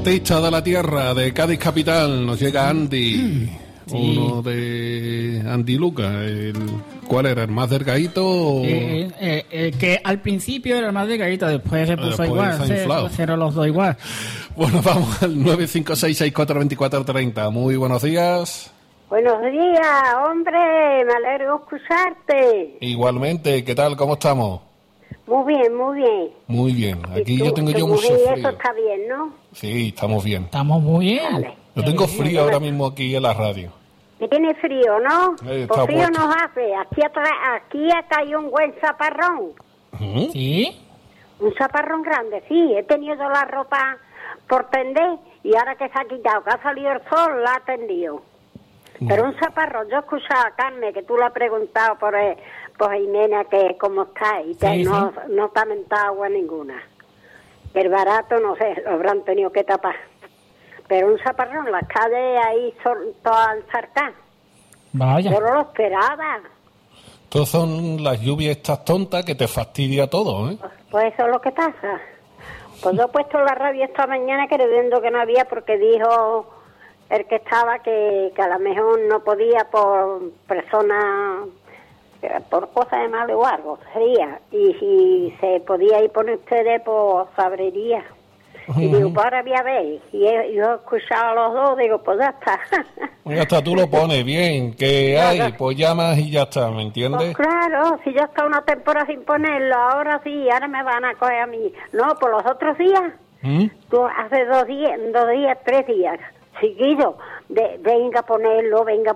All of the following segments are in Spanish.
artista de la tierra, de Cádiz capital, nos llega Andy, sí. Uno de Andy Lucas. ¿Cuál era? ¿El más delgadito? El que al principio era el más delgadito, después se puso igual, se pusieron los dos igual. Bueno, vamos al 956642430. Muy buenos días. Buenos días, hombre, me alegro de escucharte. Igualmente, ¿qué tal? ¿Cómo estamos? Muy bien, muy bien. Muy bien, aquí tú, yo tengo mucho frío. frío. Eso está bien, ¿no? Sí, estamos bien. Estamos muy bien. Vale. Yo tengo frío ahora mismo aquí en la radio. Que tiene frío, ¿no? Está Pues frío puesto. nos hace. Aquí ha caído un buen zaparrón. ¿Mm? ¿Sí? Un zaparrón grande, sí. He tenido la ropa por tender y ahora que se ha quitado, que ha salido el sol, la ha tendido. Pero un zaparrón, yo he escuchado a Carmen, que tú le has preguntado por Jimena que cómo está, y que Sí, no sí. te ha mentado agua ninguna. El barato, no sé, lo habrán tenido que tapar. Pero un zaparrón, las calles ahí son todas encharcadas. Vaya. Yo no lo esperaba. Todas son las lluvias estas tontas que te fastidia todo, ¿eh? Pues eso es lo que pasa. Pues yo he puesto la radio esta mañana creyendo que no había, porque dijo el que estaba que a lo mejor no podía por personas, por cosas de mal o algo, sería. Y si se podía ir por ustedes, pues sabrería. Y digo, pues ahora voy a ver. Y yo he escuchado a los dos, digo, pues ya está. Ya está, tú lo pones bien, que hay, pues llamas y ya está, ¿me entiendes? Pues claro, si yo he estado una temporada sin ponerlo, ahora sí, ahora me van a coger a mí. No, por los otros días, ¿Mm? tú hace 2 días, 3 días, seguido, venga a ponerlo, el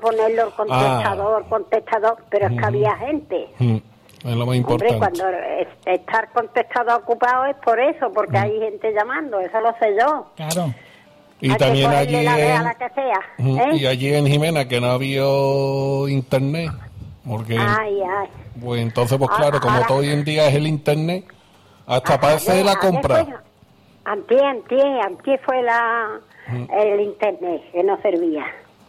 contestador, pero es que había gente. Es lo más Hombre, importante. cuando estar contestador ocupado es por eso, porque hay gente llamando, eso lo sé yo. Claro. Y Hay también que allí cogerle la vez a en, la que sea, y allí en Jimena, que no había internet, porque Ay. pues entonces, pues claro, como Ahora- todo hoy en día es el internet, hasta para hacer la compra. Antier fue el internet, que no servía.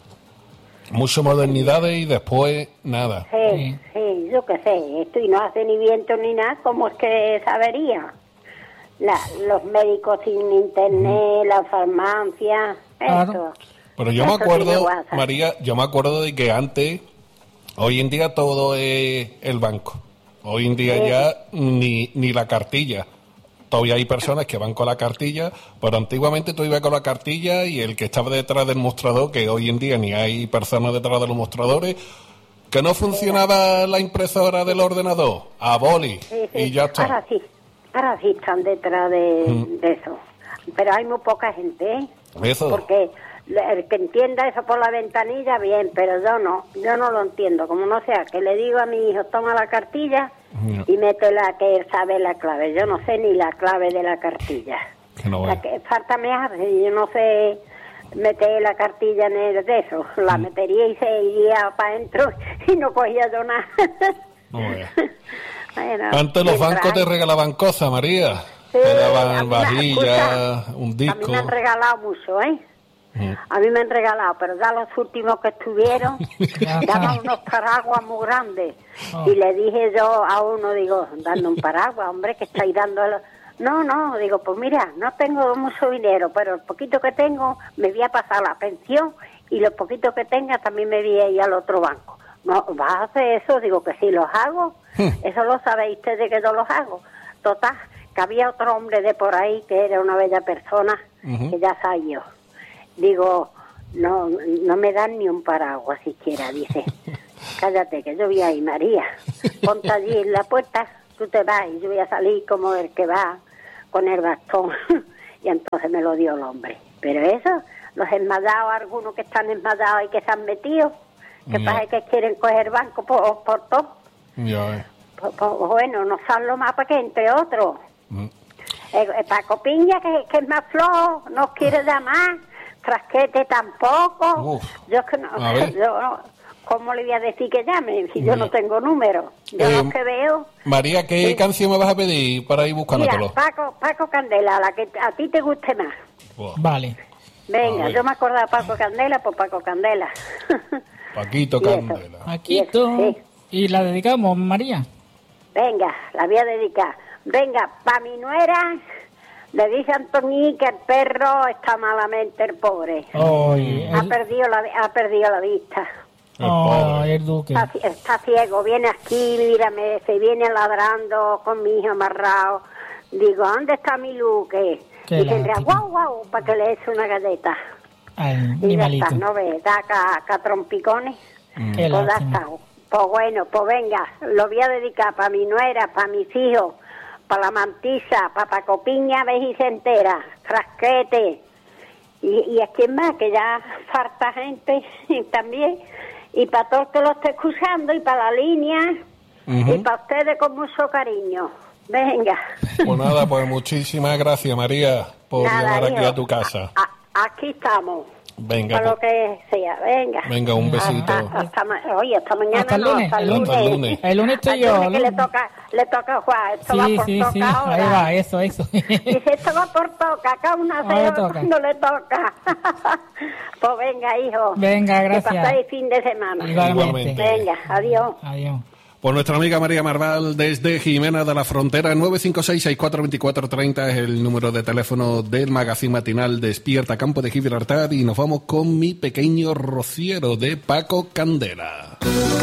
Muchas modernidades y después nada. Sí, yo qué sé, esto y no hace ni viento ni nada, ¿cómo es que sabería? Los médicos sin internet, la farmacia, Claro. eso. Pero yo me Eso sí acuerdo, me gusta. María, yo me acuerdo de que antes, hoy en día todo es el banco. Hoy en día ya ni la cartilla. Todavía hay personas que van con la cartilla, pero antiguamente tú ibas con la cartilla y el que estaba detrás del mostrador, que hoy en día ni hay personas detrás de los mostradores, que no funcionaba la impresora del ordenador, a boli, Sí. y ya está. Ahora sí están detrás de eso. Pero hay muy poca gente, ¿eh? Eso. Porque el que entienda eso por la ventanilla, bien, pero yo no lo entiendo. Como no sea, que le digo a mi hijo, toma la cartilla y métela, que él sabe la clave. Yo no sé ni la clave de la cartilla. Que no La es. que falta me hace, yo no sé meter la cartilla en el de eso. La metería y se iría para adentro y no cogía yo nada. No es. Bueno, Antes los mientras bancos te hay- regalaban cosas, María. Sí, Te a daban mí vajillas, un A mí disco. me han regalado mucho, ¿eh? Mm. A mí me han regalado, pero ya los últimos que estuvieron Ya daban está. unos paraguas muy grandes. Oh. Y le dije yo a uno, digo, dando un paraguas, hombre, que estáis dando... No, digo, pues mira, no tengo mucho dinero, pero el poquito que tengo me voy a pasar la pensión y lo poquito que tenga también me voy a ir al otro banco. No, ¿vas a hacer eso? Digo, que sí los hago. Eso lo sabéis ustedes que yo los hago. Total, que había otro hombre de por ahí que era una bella persona, que ya salió. Digo, no me dan ni un paraguas siquiera, dice. Cállate, que yo voy ahí, María. Ponte allí en la puerta, tú te vas y yo voy a salir como el que va con el bastón. Y entonces me lo dio el hombre. Pero eso, los enmadados, algunos que están enmadados y que se han metido, que Ya. pasa que quieren coger banco por todo. Ya ves. Pues, bueno, no son los mapas que entre otros. Mm. Paco Piña, que es más flojo, no quiere llamar. Trasquete tampoco. Uf. Yo es que no, A ver. ¿cómo le voy a decir que llame si yo no tengo número? Yo lo que veo... María, ¿qué Sí. canción me vas a pedir para ir Mira, buscándotelo? Paco Candela, la que a ti te guste más. Buah. Vale. A Venga, ver. yo me acordaba de Paco Candela, pues Paco Candela. Paquito Y eso. Candela. Paquito. Sí. Y la dedicamos, María. Venga, la voy a dedicar. Venga, pa' mi nuera, Le dice a Antoní que el perro está malamente, el pobre. Ha perdido la vista. El duque. Está ciego, viene aquí, mírame, se viene ladrando con mi hijo amarrado. Digo, ¿dónde está mi Luque? Y tendría guau, para que le eche una galleta. Y ya está, ¿no ves? Da acá trompicones. Pues ya está. Pues bueno, pues venga, lo voy a dedicar para mi nuera, para mis hijos, para la mantisa, para Paco Piña, Vejicentera, Frasquete, y a quien más, que ya falta gente también, y para todos que lo esté escuchando, y para la línea, y para ustedes con mucho cariño. Venga. Pues nada, pues muchísimas gracias, María, por llamar aquí a tu casa. Aquí estamos. Venga. Para lo que sea, venga. Venga, un besito. Hasta mañana. Hasta el lunes. Hasta el lunes. El lunes estoy yo. Que le toca a Juan. Esto va por toca ahora. Ahí va, eso. Dice, esto va por toca. Acá una se cuando le toca. Pues venga, hijo. Venga, gracias. Que pasáis fin de semana. Igualmente. Venga, adiós. Adiós. Pues nuestra amiga María Marval desde Jimena de la Frontera, 956-642430 es el número de teléfono del magazín matinal Despierta Campo de Gibraltar, y nos vamos con Mi Pequeño Rociero de Paco Candela.